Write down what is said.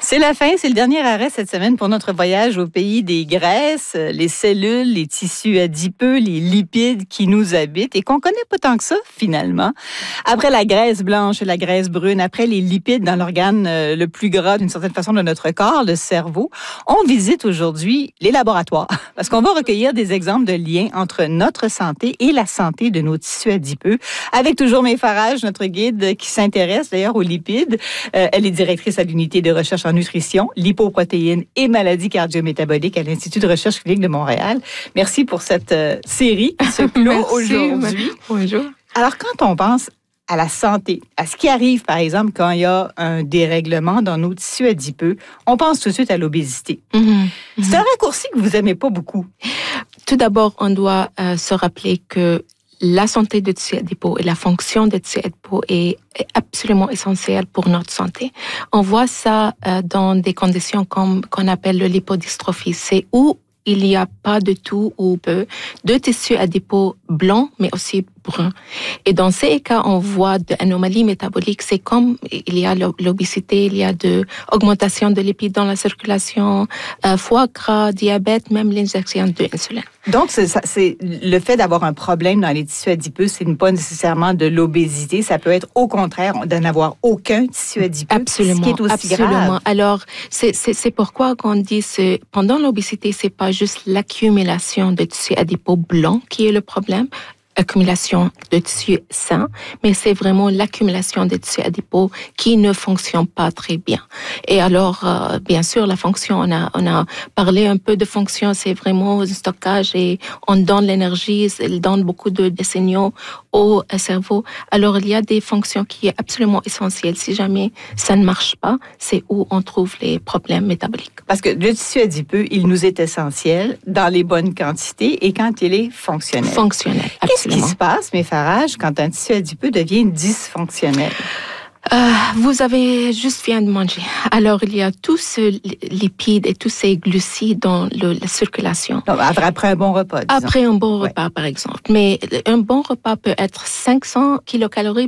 C'est la fin, c'est le dernier arrêt cette semaine pour notre voyage au pays des graisses, les cellules, les tissus adipeux, les lipides qui nous habitent et qu'on connaît pas tant que ça finalement. Après la graisse blanche et la graisse brune, après les lipides dans l'organe le plus gras d'une certaine façon de notre corps, le cerveau, on visite aujourd'hui les laboratoires parce qu'on va recueillir des exemples de liens entre notre santé et la santé de nos tissus adipeux avec toujours Mée Farage, notre guide qui s'intéresse d'ailleurs aux lipides. Elle est directrice à l'unité de recherche en nutrition, lipoprotéines et maladies cardio-métaboliques à l'Institut de recherche clinique de Montréal. Merci pour cette série qui se clôt aujourd'hui. Bonjour. Alors, quand on pense à la santé, à ce qui arrive, par exemple, quand il y a un dérèglement dans nos tissus adipeux, on pense tout de suite à l'obésité. C'est un raccourci que vous n'aimez pas beaucoup. Tout d'abord, on doit se rappeler que la santé des tissus adipeux et la fonction des tissus adipeux est absolument essentielle pour notre santé. On voit ça dans des conditions comme qu'on appelle le lipodystrophie. C'est où il n'y a pas de tout ou peu de tissus adipeux blancs, mais aussi bruns. Et dans ces cas, on voit des anomalies métaboliques. C'est comme il y a l'obésité, il y a de augmentation de lipides dans la circulation, foie gras, diabète, même l'injection d'insuline. Donc, c'est le fait d'avoir un problème dans les tissus adipeux, c'est pas nécessairement de l'obésité. Ça peut être au contraire de n'avoir aucun tissu adipeux, absolument, ce qui est aussi absolument. grave. Alors, c'est pourquoi qu'on dit pendant l'obésité, c'est pas juste l'accumulation de tissus adipeux blancs qui est le problème, accumulation de tissus sains, mais c'est vraiment l'accumulation des tissus adipeux qui ne fonctionnent pas très bien. Et alors, bien sûr, la fonction, on a parlé un peu de fonction, c'est vraiment le stockage et on donne l'énergie, il donne beaucoup de signaux au cerveau. Alors, il y a des fonctions qui sont absolument essentielles. Si jamais ça ne marche pas, c'est où on trouve les problèmes métaboliques. Parce que le tissu adipeux, il nous est essentiel dans les bonnes quantités et quand il est fonctionnel. Fonctionnel, absolument. Qu'est-ce qui se passe, Mée Farage, quand un tissu adipeux devient dysfonctionnel? Vous avez juste bien de manger. Alors, il y a tous ces lipides et tous ces glucides dans la circulation. Non, après un bon repas, disons. Après un bon repas, par exemple. Mais un bon repas peut être 500 kilocalories